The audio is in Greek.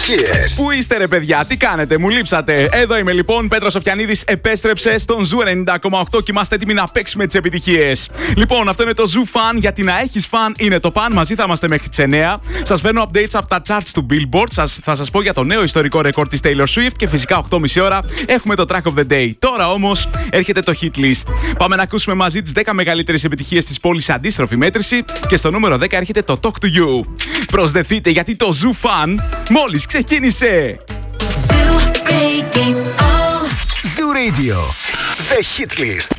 επιτυχίες. Πού είστε ρε παιδιά, τι κάνετε, μου λείψατε. Εδώ είμαι λοιπόν, Πέτρος Σοφιανίδης επέστρεψε στον Ζου 90,8 και είμαστε έτοιμοι να παίξουμε τις επιτυχίες. Λοιπόν, αυτό είναι το Ζου Fan, γιατί να έχεις φαν είναι το παν. Μαζί θα είμαστε μέχρι τις 9. Σας φέρνω updates από τα charts του Billboard. Θα σας πω για το νέο ιστορικό ρεκόρ της Taylor Swift και φυσικά 8.30 ώρα έχουμε το Track of the Day. Τώρα όμως έρχεται το hit list. Πάμε να ακούσουμε μαζί τις 10 μεγαλύτερες επιτυχίες της πόλης σε αντίστροφη μέτρηση και στο νούμερο 10 έρχεται το Talk to You. Προσδεθείτε γιατί το Ζου Fan μόλις ξεκίνησε. Zoo Radio, The Hit List.